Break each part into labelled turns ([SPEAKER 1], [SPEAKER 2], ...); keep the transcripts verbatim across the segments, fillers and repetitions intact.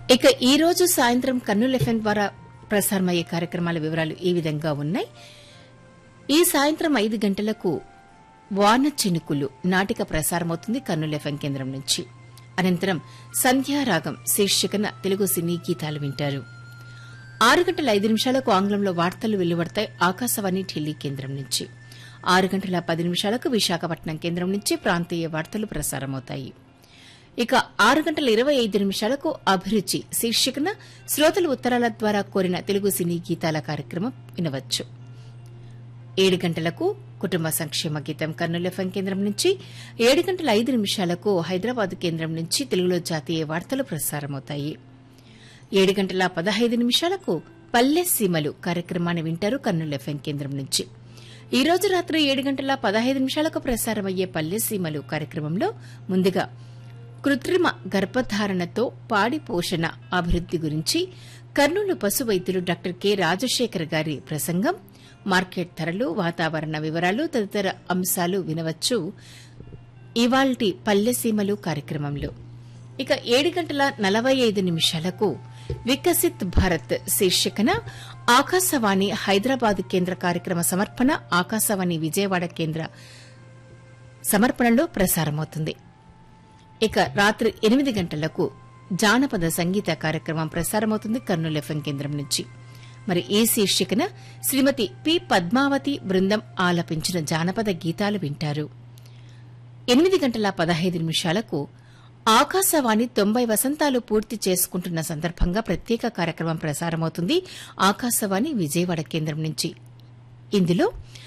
[SPEAKER 1] ఇక ఈ రోజు సాయంత్రం కర్నూలు ఎఫ్ఎం ద్వారా ప్రసారమయ్యే కార్యక్రమాల వివరాలు ఈ విధంగా ఉన్నాయి. ఈ సాయంత్రం ఐదు గంటలకు వాన చినుకులు నాటిక ప్రసారమవుతుంది కర్నూలు ఎఫ్ఎం కేంద్రం నుంచి. అనంతరం సంధ్యారాగం శీర్షికన తెలుగు సినీ గీతాలు వింటారు. ఆరు గంటల ఐదు నిమిషాలకు ఆంగ్లంలో వార్తలు వెలువడతాయి ఆకాశవాణి ఢిల్లీ కేంద్రం నుంచి. ఆరు గంటల పది నిమిషాలకు విశాఖపట్నం కేంద్రం నుంచి ప్రాంతీయ వార్తలు ప్రసారమవుతాయి. ఇక ఆరు గంటల ఇరవై ఐదు నిమిషాలకు అభిరుచి శీర్షికన శ్రోతలు ఉత్తరాల ద్వారా కోరిన తెలుగు సినీ గీతాల కార్యక్రమం వినవచ్చు. ఏడు గంటలకు కుటుంబ సంక్షేమ గీతం కర్నూలు ఎఫ్ఎం కేంద్రం నుంచి. ఏడు గంటల ఐదు నిమిషాలకు హైదరాబాద్ కేంద్రం నుంచి తెలుగులో జాతీయ వార్తలు ప్రసారమవుతాయి. ఏడు గంటల పదహైదు నిమిషాలకు పల్లె సీమలు కార్యక్రమాన్ని వింటారు కర్నూలు ఎఫ్ఎం కేంద్రం నుంచి. ఈ రోజు రాత్రి ఏడు గంటల పదహైదు నిమిషాలకు ప్రసారమయ్యే పల్లె సీమలు కార్యక్రమంలో ముందుగా కృత్రిమ గర్భధారణతో పాడి పోషణ అభివృద్ది గురించి కర్నూలు పశు వైద్యులు డాక్టర్ కె రాజశేఖర్ గారి ప్రసంగం, మార్కెట్ ధరలు, వాతావరణ వివరాలు తదితర అంశాలు వినవచ్చు ఇవాల్టి పల్లెసీమలు కార్యక్రమంలో. ఇక ఏడు గంటల నలభై ఐదు నిమిషాలకు వికసిత్ భారత్ శీర్షికన ఆకాశవాణి హైదరాబాద్ కేంద్ర కార్యక్రమ సమర్పణ ఆకాశవాణి విజయవాడ కేంద్ర సమర్పణలో ప్రసారమవుతుంది. ఇక రాత్రి ఎనిమిది గంటలకు జానపద సంగీత కార్యక్రమం ప్రసారమవుతుంది కర్నూలు ఎఫ్ఎం కేంద్రం నుంచి. మరి ఈ శీర్షికన శ్రీమతి పి పద్మావతి బృందం ఆలపించిన జానపద గీతాలు వింటారు. ఎనిమిది గంటల పదహైదు నిమిషాలకు ఆకాశవాణి తొంభై వసంతాలు పూర్తి చేసుకుంటున్న సందర్భంగా ప్రత్యేక కార్యక్రమం ప్రసారమవుతుంది ఆకాశవాణి విజయవాడ కేంద్రం నుంచి. ఇందులో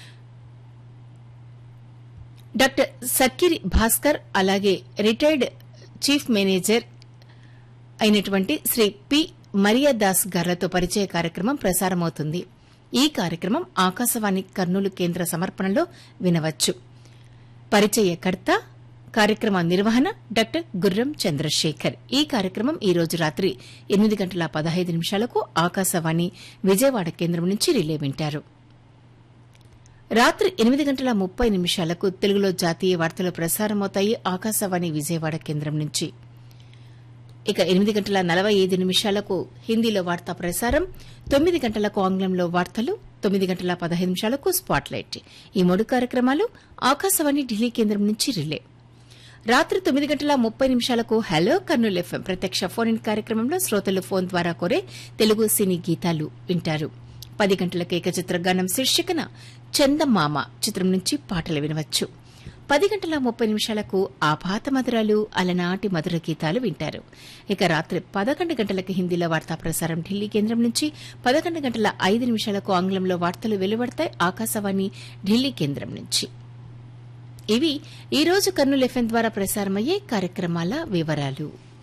[SPEAKER 1] డాక్టర్ సక్కిరి భాస్కర్ అలాగే రిటైర్డ్ చీఫ్ మేనేజర్ అయినటువంటి శ్రీ పి మరియాదాస్ గార్లతో పరిచయ కార్యక్రమం ప్రసారమవుతుంది. ఈ కార్యక్రమం ఆకాశవాణి కర్నూలు కేంద్ర సమర్పణలో వినవచ్చు. పరిచయకర్త, కార్యక్రమ నిర్వహణ డాక్టర్ గుర్రం చంద్రశేఖర్. ఈ కార్యక్రమం ఈ రోజు రాత్రి ఎనిమిది గంటల పదహైదు నిమిషాలకు ఆకాశవాణి విజయవాడ కేంద్రం నుంచి రిలే వింటారు. రాత్రి ఎనిమిది గంటల ముప్పై నిమిషాలకు తెలుగులో జాతీయ వార్తలు ప్రసారమవుతాయి ఆకాశవాణి విజయవాడ కేంద్రం నుంచి. ఇక ఎనిమిది గంటల నలభై ఐదు నిమిషాలకు హిందీలో వార్తా ప్రసారం, తొమ్మిది గంటలకు ఆంగ్లంలో వార్తలు, తొమ్మిది గంటల పదహైదు నిమిషాలకు స్పాట్లైట్. ఈ మూడు కార్యక్రమాలు ఆకాశవాణి ఢిల్లీ కేంద్రం నుంచి రిలే. రాత్రి తొమ్మిది గంటల ముప్పై నిమిషాలకు హలో కర్నూలు ఎఫ్ఎం ప్రత్యక్ష ఫోన్ ఇన్ కార్యక్రమంలో శ్రోతలు ఫోన్ ద్వారా కోరే తెలుగు సినీ గీతాలు వింటారు. పది గంటలకు ఏకచిత్ర గానం శీర్షికన చందమామ చిత్రం నుంచి పాటలు వినవచ్చు. పది గంటల ముప్పై నిమిషాలకు ఆపాత మధురాలు అలనాటి మధుర గీతాలు వింటారు. ఇక రాత్రి పదకొండు గంటలకు హిందీలో వార్తా ప్రసారం ఢిల్లీ కేంద్రం నుంచి. పదకొండు గంటల ఐదు నిమిషాలకు ఆంగ్లంలో వార్తలు వెలువడతాయి ఆకాశవాణి ఢిల్లీ కేంద్రం నుంచి. ఇవి ఈ రోజు కర్నూలు ఎఫ్ఎం ద్వారా ప్రసారమయ్యే కార్యక్రమాల వివరాలు.